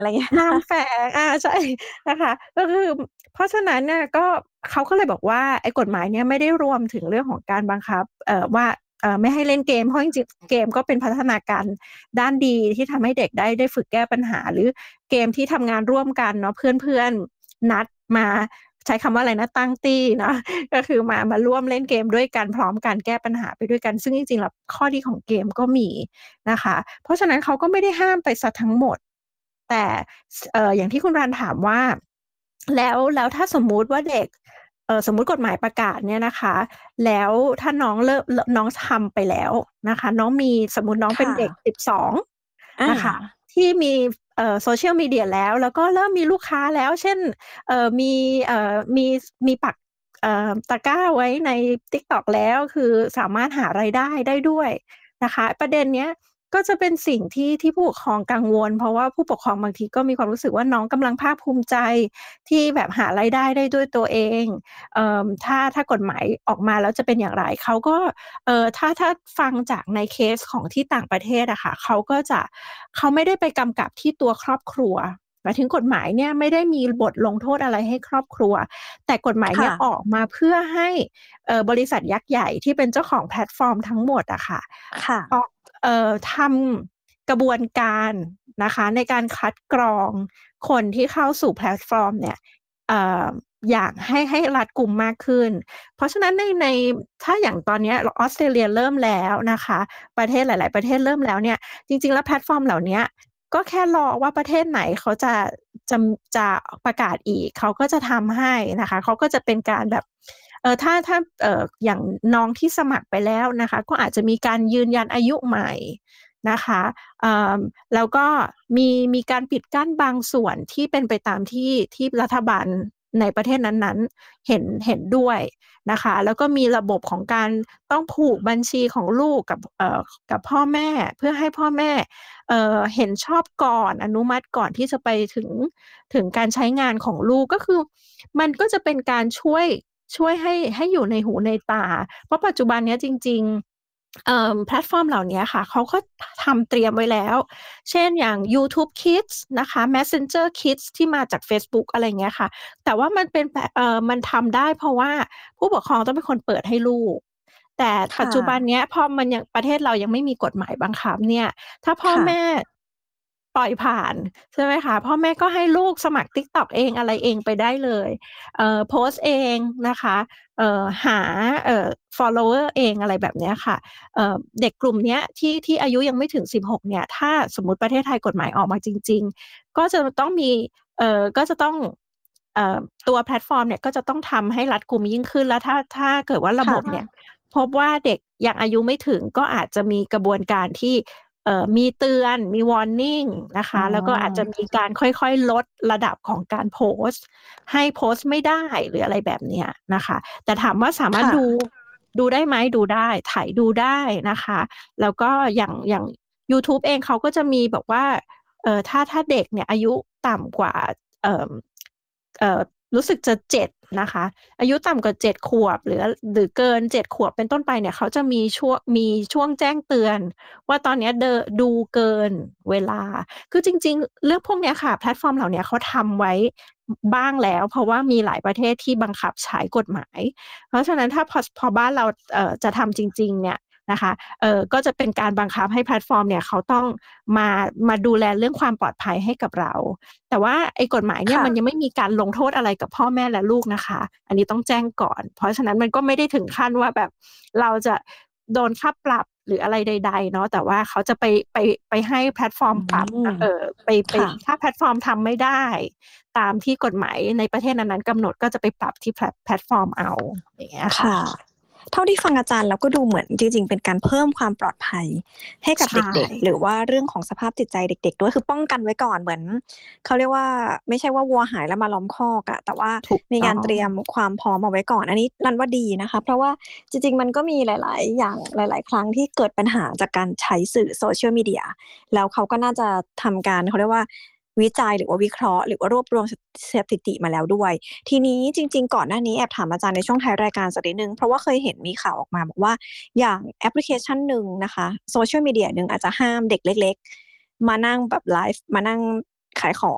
อะไรเงี้ยน้ำแฝงใช่นะคะก็คือเพราะฉะนั้นเนี่ยก็เขาก็เลยบอกว่าไอ้กฎหมายเนี่ยไม่ได้รวมถึงเรื่องของการบังคับว่าไม่ให้เล่นเกมเพราะจริงๆเกมก็เป็นพัฒนาการด้านดีที่ทำให้เด็กได้ฝึกแก้ปัญหาหรือเกมที่ทำงานร่วมกันเนาะเพื่อนๆนัดมาใช้คำว่าอะไรนะตั้งตี้เนาะก็คือมาร่วมเล่นเกมด้วยกันพร้อมกันแก้ปัญหาไปด้วยกันซึ่งจริงๆแล้วข้อดีของเกมก็มีนะคะเพราะฉะนั้นเขาก็ไม่ได้ห้ามไปซะทั้งหมด แต่อย่างที่คุณรันถามว่าแล้วถ้าสมมุติว่าเด็กสมมุติกฎหมายประกาศเนี่ยนะคะแล้วถ้าน้องน้องทำไปแล้วนะคะน้องมีสมมุติน้องเป็นค่ะเด็ก12 อ่านะคะที่มีโซเชียลมีเดียแล้วก็เริ่มมีลูกค้าแล้วเช่นมีมีปักตะกร้าไว้ใน TikTok แล้วคือสามารถหารายได้ได้ด้วยนะคะประเด็นเนี้ย ก็จะเป็นสิ่งที่ผู้ปกครองกังวลเพราะว่าผู้ปกครองบางทีก็มีความรู้สึกว่าน้องกำลังภาคภูมิใจที่แบบหารายได้ได้ด้วยตัวเองถ้ากฎหมายออกมาแล้วจะเป็นอย่างไรเขาก็ถ้าฟังจากในเคสของที่ต่างประเทศอะค่ะเขาไม่ได้ไปกำกับที่ตัวครอบครัวหมายถึงกฎหมายเนี่ยไม่ได้มีบทลงโทษอะไรให้ครอบครัวแต่กฎหมายเนี่ยอค่ะอกมาเพื่อให้บริษัทยักษ์ใหญ่ที่เป็นเจ้าของแพลตฟอร์มทั้งหมดอะค่ะค่ะออก ทำกระบวนการนะคะในการคัดกรองคนที่เข้าสู่แพลตฟอร์มเนี่ยเอ่ออย่างให้รัดกุมมากขึ้นเพราะฉะนั้นในถ้าอย่างตอนนี้ออสเตรเลียเริ่มแล้วนะคะประเทศหลายๆประเทศเริ่มแล้วเนี่ยจริงๆแล้วแพลตฟอร์มเหล่านี้ก็แค่รอว่าประเทศไหนเขาจะจะประกาศอีกเขาก็จะทำให้นะคะเขาก็จะเป็นการแบบถ้าอย่างน้องที่สมัครไปแล้วนะคะก็อาจจะมีการยืนยันอายุใหม่นะคะเอ่อแล้วก็มีการปิดกั้นบางส่วนที่เป็นไปตามที่รัฐบาลในประเทศนั้นๆเห็นด้วยนะคะแล้วก็มีระบบของการต้องผูกบัญชีของลูกกับพ่อแม่เพื่อให้พ่อแม่เห็นชอบก่อนอนุมัติก่อนที่จะไปถึงการใช้งานของลูกก็คือมันก็จะเป็นการช่วยให้อยู่ในหูในตาเพราะปัจจุบันเนี้ยจริงๆแพลตฟอร์มเหล่านี้ค่ะเขาก็ทำเตรียมไว้แล้วเช่นอย่าง YouTube Kids นะคะ Messenger Kids ที่มาจาก Facebook อะไรเงี้ยค่ะแต่ว่ามันทำได้เพราะว่าผู้ปกครองต้องเป็นคนเปิดให้ลูกแต่ปัจค่ะจุบันเนี้ยพอมันยังประเทศเรายังไม่มีกฎหมายบังคับเนี่ยถ้าพ่อค่ะแม่ปล่อยผ่านใช่ไหมคะพ่อแม่ก็ให้ลูกสมัคร TikTok เองอะไรเองไปได้เลยโพสต์เองนะคะหาfollower เองอะไรแบบเนี้ยค่ะเด็กกลุ่มเนี้ยที่อายุยังไม่ถึง16เนี่ยถ้าสมมุติประเทศไทยกฎหมายออกมาจริงๆก็จะต้องมีก็จะต้องเอ่อตัวแพลตฟอร์มเนี่ยก็จะต้องทำให้รัดกุมยิ่งขึ้นแล้วถ้าเกิดว่าระบบค่ะเนี่ยพบว่าเด็กยังอายุไม่ถึงก็อาจจะมีกระบวนการที่มีเตือนมี warning นะอ๋อคะแล้วก็อาจจะมีการค่อยๆลดระดับของการโพสต์ให้โพสต์ไม่ได้หรืออะไรแบบเนี้ยนะคะแต่ถามว่าสามารถค่ะดูได้ไหมดูได้ถ่ายดูได้นะคะแล้วก็อย่าง YouTube เองเขาก็จะมีบอกว่าถ้าเด็กเนี่ยอายุต่ำกว่าเอ่อเอ่อรู้สึกจะ7นะคะอายุต่ำกว่า7ขวบหรือเกิน7ขวบเป็นต้นไปเนี่ยเขาจะมีช่วงแจ้งเตือนว่าตอนเนี้ยดูเกินเวลาคือจริงๆเรื่องพวกเนี้ยค่ะแพลตฟอร์มเหล่าเนี้ยเขาทำไว้บ้างแล้วเพราะว่ามีหลายประเทศที่บังคับใช้กฎหมายเพราะฉะนั้นถ้าพอบ้านเราจะทำจริงๆเนี่ยนะคะก็จะเป็นการบังคับให้แพลตฟอร์มเนี่ยเขาต้องมามาดูแลเรื่องความปลอดภัยให้กับเราแต่ว่าไอ้กฎหมายเนี่ยค่ะมันยังไม่มีการลงโทษอะไรกับพ่อแม่และลูกนะคะอันนี้ต้องแจ้งก่อนเพราะฉะนั้นมันก็ไม่ได้ถึงขั้นว่าแบบเราจะโดนค่าปรับหรืออะไรใดๆเนาะแต่ว่าเขาจะไปให้แพลตฟอร์มอืปรับมไปค่ะถ้าแพลตฟอร์มทำไม่ได้ตามที่กฎหมายในประเทศนั้นๆกำหนดก็จะไปปรับที่แพลตฟอร์มเอาอย่างเงี้ยค่ะค่ะเท่าที่ฟังอาจารย์แล้วก็ดูเหมือนจริงๆเป็นการเพิ่มความปลอดภัยให้กับใช่เด็กๆหรือว่าเรื่องของสภาพจิตใจเด็กๆด้วยคือป้องกันไว้ก่อนเหมือนเขาเรียกว่าไม่ใช่ว่าวัวหายแล้วมาล้อมคอกอะแต่ว่าถูกมีต้องการเตรียมความพร้อมเอาไว้ก่อนอันนี้นันว่าดีนะคะเพราะว่าจริงๆมันก็มีหลายๆอย่างหลายๆครั้งที่เกิดปัญหาจากการใช้สื่อ Social Media แล้วเขาก็น่าจะทำการเขาเรียกว่าวิจัยหรือว่าวิเคราะห์หรือว่ารวบรวมสถิติมาแล้วด้วยทีนี้จริงๆก่อนหน้านี้แอบถามอาจารย์ในช่วงท้ายรายการสักนิดนึงเพราะว่าเคยเห็นมีข่าวออกมาบอกว่าอย่างแอปพลิเคชันหนึ่งนะคะโซเชียลมีเดียหนึ่งอาจจะห้ามเด็กเล็กๆมานั่งแบบไลฟ์มานั่งขายของ